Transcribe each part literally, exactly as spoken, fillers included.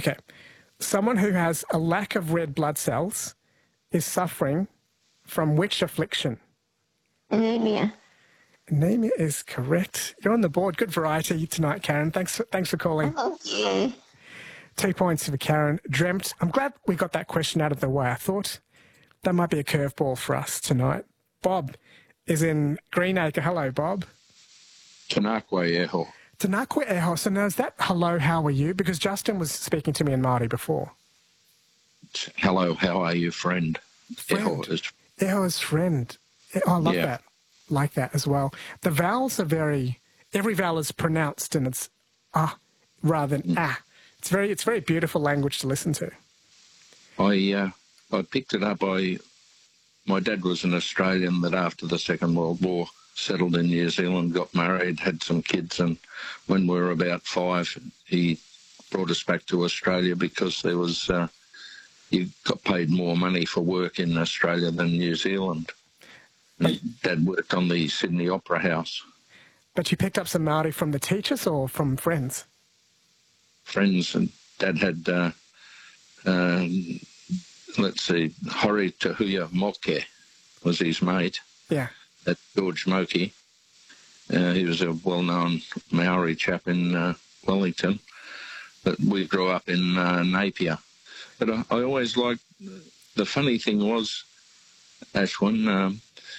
Okay. Someone who has a lack of red blood cells is suffering from which affliction? Anemia. Anemia is correct. You're on the board. Good variety tonight, Karen. Thanks for, thanks for calling. Oh, yeah. Two points for Karen. Dreamt. I'm glad we got that question out of the way. I thought that might be a curveball for us tonight. Bob is in Greenacre. Hello, Bob. Tanakwa Eho. Tanakwa Eho. So now is that hello, how are you? Because Justin was speaking to me in Māori before. Hello, how are you, friend? Friend. Eho is, Eho is friend. Oh, I love Yeah. that. Like that as well. The vowels are very, every vowel is pronounced and it's ah rather than ah. It's very, it's very beautiful language to listen to. I uh, I picked it up. I my dad was an Australian that after the Second World War settled in New Zealand, got married, had some kids, and when we were about five, he brought us back to Australia because there was uh, you got paid more money for work in Australia than New Zealand. And Dad worked on the Sydney Opera House. But you picked up some Māori from the teachers or from friends? Friends, and Dad had, uh, um, let's see, Hori Tahuya Moke was his mate. Yeah. That's George Moke. Uh, he was a well-known Maori chap in uh, Wellington, but we grew up in uh, Napier. But I, I always liked, the funny thing was, Ashwin, um,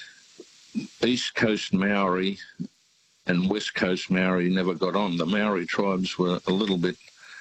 East Coast Maori and West Coast Maori never got on. The Maori tribes were a little bit,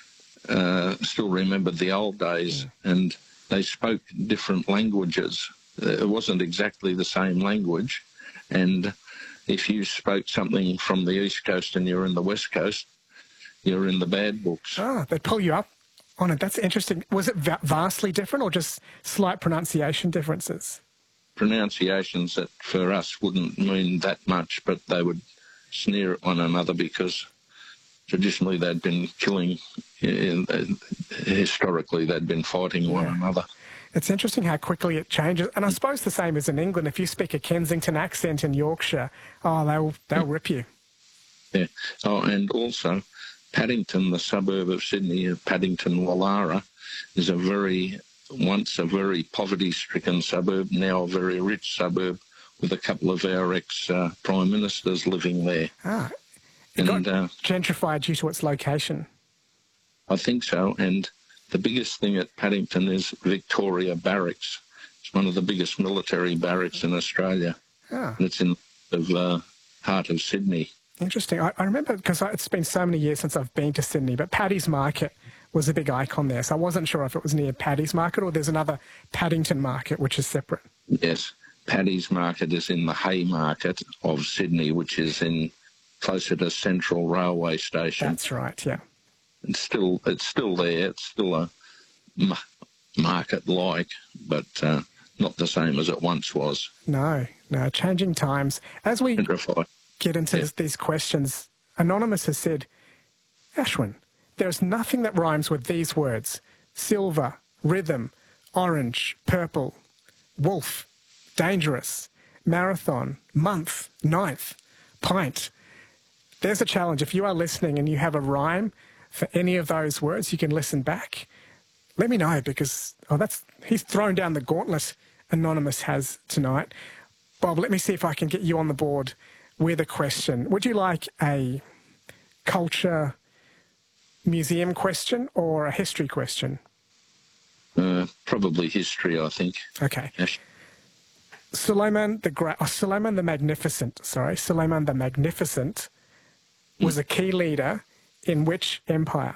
uh, still remembered the old days, yeah. And they spoke different languages. It wasn't exactly the same language, and if you spoke something from the East Coast and you're in the West Coast, you're in the bad books. Ah, they'd pull you up on it. That's interesting. Was it va- vastly different or just slight pronunciation differences? Pronunciations that for us wouldn't mean that much, but they would sneer at one another because traditionally they'd been killing, in, uh, historically they'd been fighting one Yeah. another. It's interesting how quickly it changes. And I suppose the same as in England. If you speak a Kensington accent in Yorkshire, oh, they'll, they'll rip you. Yeah. Oh, and also Paddington, the suburb of Sydney, of Paddington Wallara, is a very, once a very poverty-stricken suburb, now a very rich suburb with a couple of our ex-prime uh, ministers living there. Ah, it and, got uh, gentrified due to its location. I think so, and the biggest thing at Paddington is Victoria Barracks. It's one of the biggest military barracks in Australia. Ah. And it's in the uh, heart of Sydney. Interesting. I, I remember, because it's been so many years since I've been to Sydney, but Paddy's Market was a big icon there. So I wasn't sure if it was near Paddy's Market or there's another Paddington Market, which is separate. Yes. Paddy's Market is in the Haymarket of Sydney, which is in closer to Central Railway Station. That's right, yeah. It's still, it's still there. It's still a ma- market-like, but uh, not the same as it once was. No, no, changing times. As we Gentrified. get into Yeah. these questions, Anonymous has said, Ashwin, there's nothing that rhymes with these words: silver, rhythm, orange, purple, wolf, dangerous, marathon, month, ninth, pint. There's a challenge. If you are listening and you have a rhyme for any of those words, you can listen back. Let me know, because oh, that's he's thrown down the gauntlet. Anonymous has tonight. Bob, let me see if I can get you on the board with a question. Would you like a culture museum question or a history question? Uh, probably history, I think. Okay. Yes. Suleiman the Great, oh, Suleiman the Magnificent, sorry, Suleiman the Magnificent was a key leader in which empire?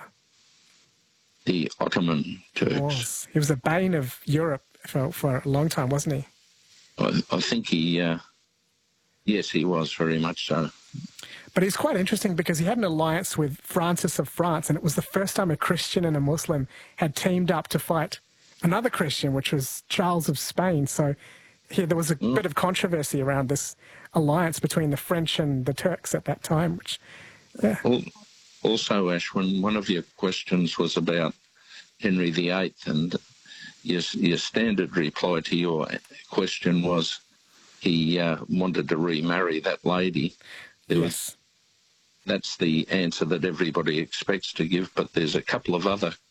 The Ottoman Turks. He was. He was a bane of Europe for, for a long time, wasn't he? I, I think he, uh, yes, he was very much so. But he's quite interesting because he had an alliance with Francis of France, and it was the first time a Christian and a Muslim had teamed up to fight another Christian, which was Charles of Spain. So here there was a mm. bit of controversy around this alliance between the French and the Turks at that time, which, yeah. Well, also, Ashwin, one of your questions was about Henry the Eighth, and your, your standard reply to your question was he uh, wanted to remarry that lady. There yes. was, that's the answer that everybody expects to give, but there's a couple of other